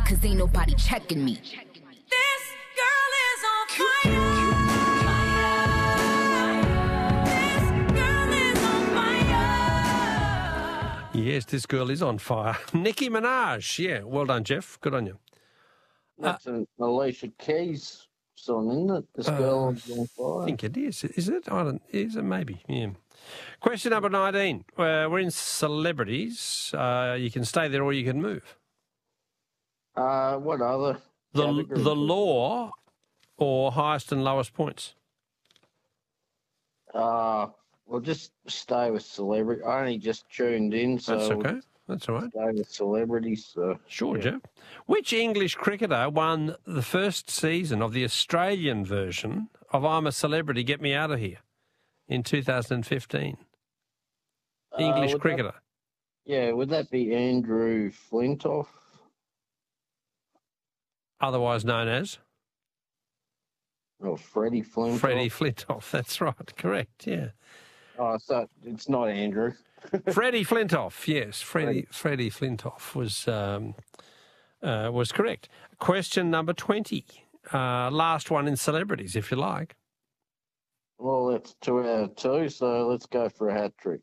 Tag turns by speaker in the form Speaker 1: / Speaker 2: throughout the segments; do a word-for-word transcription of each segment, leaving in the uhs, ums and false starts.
Speaker 1: cause ain't nobody checking me.
Speaker 2: This girl is on fire. This girl is on fire.
Speaker 3: Yes, this girl is on fire. Nicki Minaj. Yeah, well done, Jeff. Good on you.
Speaker 4: That's an Alicia Keys song, isn't it? This
Speaker 3: Uh,
Speaker 4: girl is on
Speaker 3: I
Speaker 4: fire.
Speaker 3: think it is. Is it? I don't. Is it? Maybe. Yeah. Question number nineteen. Uh, we're in celebrities. Uh, you can stay there or you can move.
Speaker 4: Uh, what other?
Speaker 3: The
Speaker 4: categories?
Speaker 3: the law or highest and lowest points.
Speaker 4: Uh, well, just stay with celebrity. I only just tuned in, so
Speaker 3: That's
Speaker 4: we'll
Speaker 3: okay. That's all right.
Speaker 4: stay with celebrities. So.
Speaker 3: Sure,
Speaker 4: yeah.
Speaker 3: Jeff. Which English cricketer won the first season of the Australian version of I'm a Celebrity, Get Me Out of Here in two thousand fifteen?
Speaker 4: Uh,
Speaker 3: English
Speaker 4: would that-
Speaker 3: cricketer.
Speaker 4: Yeah, would that be Andrew Flintoff?
Speaker 3: Otherwise known as
Speaker 4: Or Freddie Flintoff?
Speaker 3: Freddie Flintoff. That's right. Correct, yeah.
Speaker 4: Oh, so it's not Andrew.
Speaker 3: Freddie Flintoff, yes. Freddie, Freddie Flintoff was um, uh, was correct. Question number twenty. Uh, last one in celebrities, if you like.
Speaker 4: Well, it's two out of two, so let's go for a hat trick.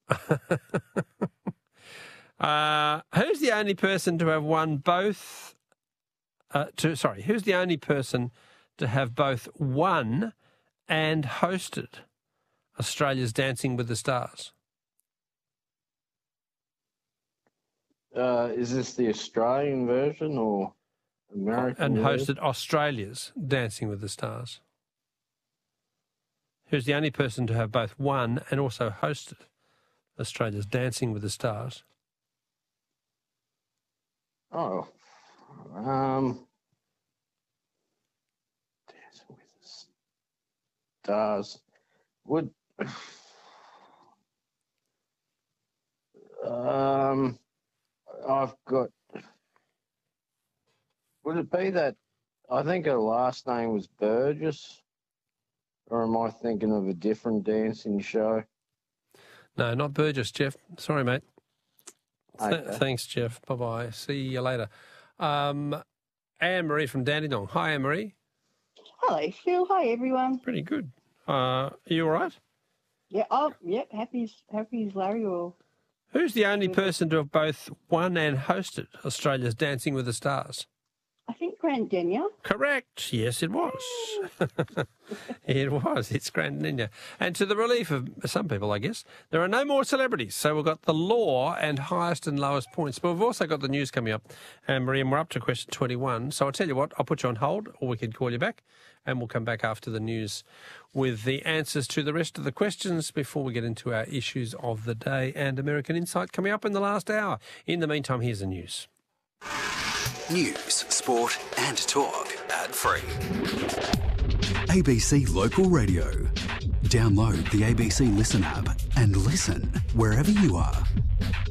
Speaker 3: Uh, who's the only person to have won both? Uh, to sorry, who's the only person to have both won and hosted Australia's Dancing with the Stars?
Speaker 4: Uh, is this the Australian version or American
Speaker 3: And
Speaker 4: version?
Speaker 3: hosted Australia's Dancing with the Stars. Who's the only person to have both won and also hosted Australia's Dancing with the Stars?
Speaker 4: Oh, um, Dancing with the Stars. Would um, I've got. Would it be that? I think her last name was Burgess, or am I thinking of a different dancing show?
Speaker 3: No, not Burgess, Jeff. Sorry, mate. Th-
Speaker 4: Okay.
Speaker 3: thanks, Jeff. Bye-bye. See you later. Um, Anne-Marie from Dandenong. Hi, Anne-Marie.
Speaker 5: Hello, Phil. Hi, everyone.
Speaker 3: Pretty good. Uh, are you all right?
Speaker 5: Yeah, oh, yep. Happy as happy as Larry. Or
Speaker 3: Who's the only person to have both won and hosted Australia's Dancing with the Stars?
Speaker 5: I think Grant Denyer.
Speaker 3: Correct. Yes, it was. It was. It's Grand Ninja. And to the relief of some people, I guess, there are no more celebrities. So we've got the law and highest and lowest points. But we've also got the news coming up. And, Marie, and we're up to question twenty-one. So I'll tell you what, I'll put you on hold, or we can call you back, and we'll come back after the news with the answers to the rest of the questions before we get into our issues of the day and American Insight coming up in the last hour. In the meantime, here's the news.
Speaker 6: News, sport and talk. Ad-free.
Speaker 7: A B C Local Radio. Download the A B C Listen app and listen wherever you are.